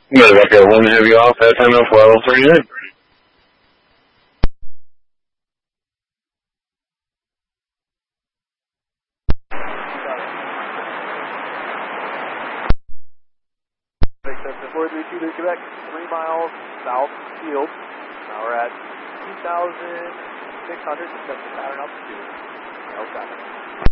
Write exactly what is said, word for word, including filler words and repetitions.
Good, back at one heavy off, that time of twelve thirty-nine. four three two to Quebec, three miles south field. Now we're at two thousand six hundred, set the pattern altitude.